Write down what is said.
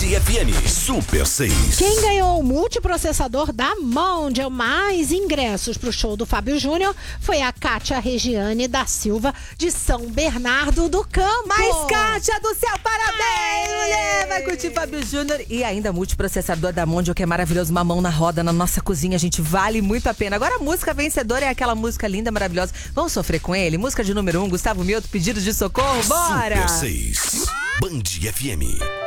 FM Super 6. Quem ganhou o multiprocessador da Mondial mais ingressos pro show do Fábio Júnior foi a Kátia Regiane da Silva, de São Bernardo do Campo. Mas Kátia do céu, parabéns, mulher! Vai curtir Fábio Júnior e ainda multiprocessador da Mondial, que é maravilhoso, uma mão na roda na nossa cozinha, gente, vale muito a pena. Agora a música vencedora é aquela música linda, maravilhosa. Vamos sofrer com ele? Música de número 1, Gustavo Mioto, Pedidos de Socorro, bora! Super 6. Band FM.